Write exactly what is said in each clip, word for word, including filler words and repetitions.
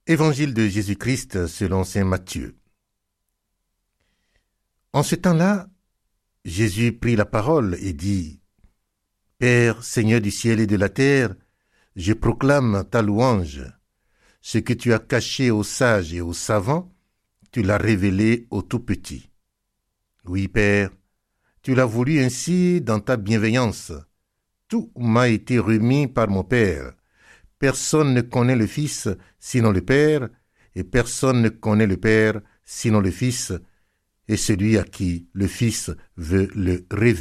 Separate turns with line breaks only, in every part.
Évangile de Jésus-Christ selon saint Matthieu. En ce temps-là, Jésus prit la parole et dit : « Père, Seigneur du ciel et de la terre, je proclame ta louange. Ce que tu as caché aux sages et aux savants, tu l'as révélé aux tout-petits. Oui, Père, tu l'as voulu ainsi dans ta bienveillance. Tout m'a été remis par mon Père. Personne ne connaît le Fils sinon le Père, et personne ne connaît le Père sinon le Fils, et celui à qui le Fils veut le révéler. »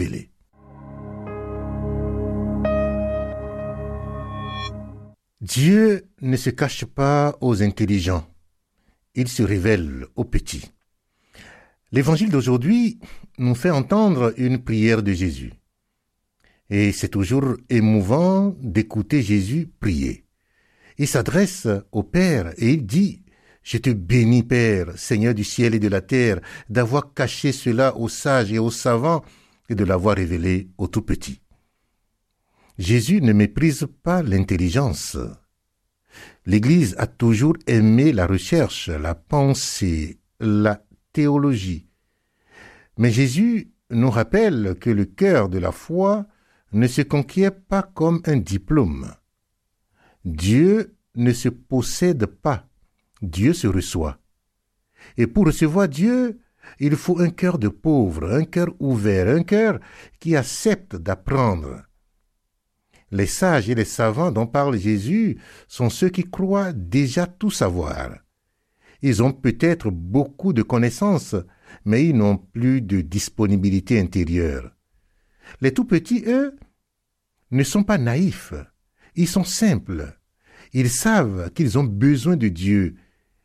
Dieu ne se cache pas aux intelligents, il se révèle aux petits. L'évangile d'aujourd'hui nous fait entendre une prière de Jésus. Et c'est toujours émouvant d'écouter Jésus prier. Il s'adresse au Père et il dit : « Je te bénis, Père, Seigneur du ciel et de la terre, d'avoir caché cela aux sages et aux savants et de l'avoir révélé aux tout-petits. » Jésus ne méprise pas l'intelligence. L'Église a toujours aimé la recherche, la pensée, la théologie. Mais Jésus nous rappelle que le cœur de la foi ne se conquiert pas comme un diplôme. Dieu ne se possède pas, Dieu se reçoit. Et pour recevoir Dieu, il faut un cœur de pauvre, un cœur ouvert, un cœur qui accepte d'apprendre. Les sages et les savants dont parle Jésus sont ceux qui croient déjà tout savoir. Ils ont peut-être beaucoup de connaissances, mais ils n'ont plus de disponibilité intérieure. Les tout-petits, eux, ne sont pas naïfs. Ils sont simples. Ils savent qu'ils ont besoin de Dieu.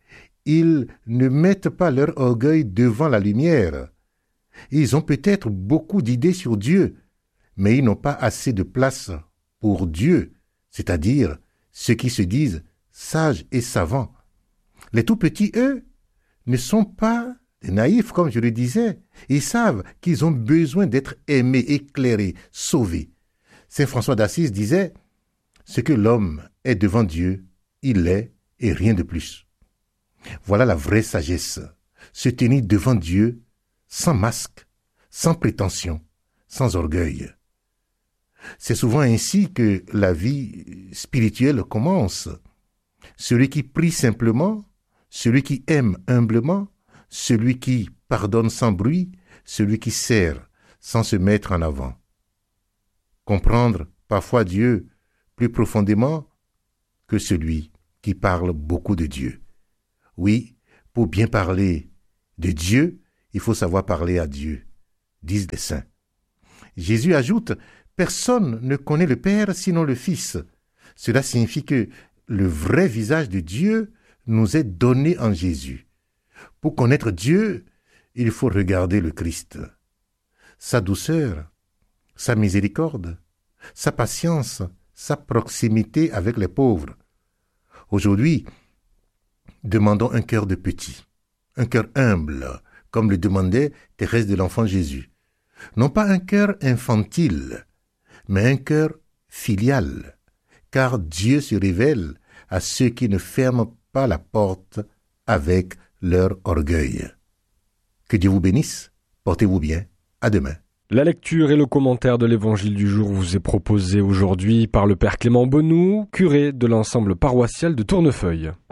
Ils ne mettent pas leur orgueil devant la lumière. Ils ont peut-être beaucoup d'idées sur Dieu, mais ils n'ont pas assez de place pour Dieu, c'est-à-dire ceux qui se disent sages et savants. Les tout-petits, eux, ne sont pas des naïfs, comme je le disais. Ils savent qu'ils ont besoin d'être aimés, éclairés, sauvés. Saint François d'Assise disait : « Ce que l'homme est devant Dieu, il l'est et rien de plus. » Voilà la vraie sagesse, se tenir devant Dieu sans masque, sans prétention, sans orgueil. C'est souvent ainsi que la vie spirituelle commence. Celui qui prie simplement, celui qui aime humblement, celui qui pardonne sans bruit, celui qui sert sans se mettre en avant. Comprendre parfois Dieu plus profondément que celui qui parle beaucoup de Dieu. Oui, pour bien parler de Dieu, il faut savoir parler à Dieu, disent les saints. Jésus ajoute : « Personne ne connaît le Père sinon le Fils. » Cela signifie que le vrai visage de Dieu nous est donné en Jésus. Pour connaître Dieu, il faut regarder le Christ. Sa douceur, sa miséricorde, sa patience, sa proximité avec les pauvres. Aujourd'hui, demandons un cœur de petit, un cœur humble, comme le demandait Thérèse de l'Enfant Jésus. Non pas un cœur infantile, mais un cœur filial, car Dieu se révèle à ceux qui ne ferment pas la porte avec leur orgueil. Que Dieu vous bénisse, portez-vous bien, à demain.
La lecture et le commentaire de l'évangile du jour vous est proposé aujourd'hui par le Père Clément Bonou, curé de l'ensemble paroissial de Tournefeuille.